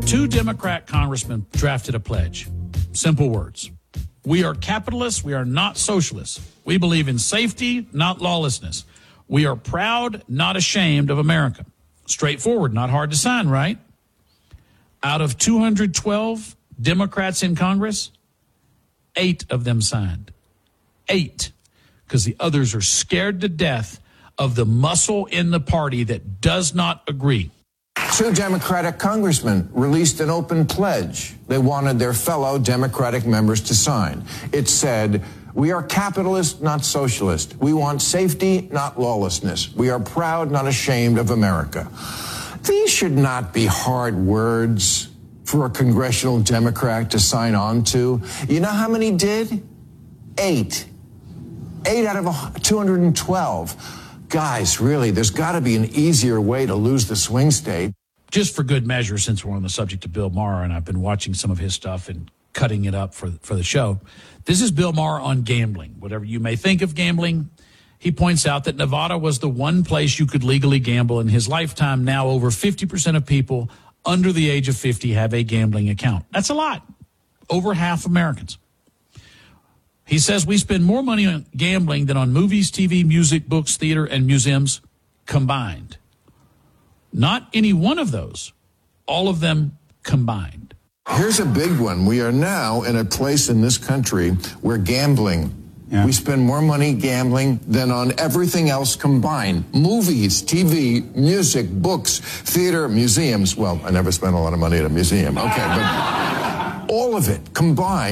Two Democrat congressmen drafted a pledge. Simple words. We are capitalists. We are not socialists. We believe in safety, not lawlessness. We are proud, not ashamed of America. Straightforward, not hard to sign, right? Out of 212 Democrats in Congress, 8 of them signed. 8. Because the others are scared to death of the muscle in the party that does not agree. Two Democratic congressmen released an open pledge they wanted their fellow Democratic members to sign. It said, "We are capitalists, not socialist. We want safety, not lawlessness. We are proud, not ashamed of America." These should not be hard words for a congressional Democrat to sign on to. You know how many did? 8. 8 out of 212. Guys, really, there's got to be an easier way to lose the swing state. Just for good measure, since we're on the subject of Bill Maher, and I've been watching some of his stuff and cutting it up for the show, this is Bill Maher on gambling. Whatever you may think of gambling, he points out that Nevada was the one place you could legally gamble in his lifetime. Now over 50% of people under the age of 50 have a gambling account. That's a lot. Over half Americans. He says we spend more money on gambling than on movies, TV, music, books, theater, and museums combined. Not any one of those, all of them combined. Here's a big one. We are now in a place in this country where gambling, we spend more money gambling than on everything else combined. Movies, TV, music, books, theater, museums. Well, I never spent a lot of money at a museum. Okay, but all of it combined.